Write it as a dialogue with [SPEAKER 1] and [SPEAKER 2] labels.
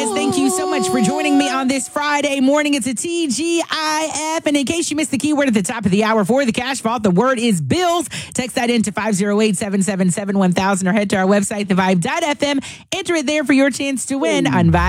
[SPEAKER 1] Yes, thank you so much for joining me on this Friday morning. It's a TGIF. And in case you missed the keyword at the top of the hour for the Cash Vault, the word is bills. Text that into 508-777-1000 or head to our website, thevibe.fm. Enter it there for your chance to win on Vibe.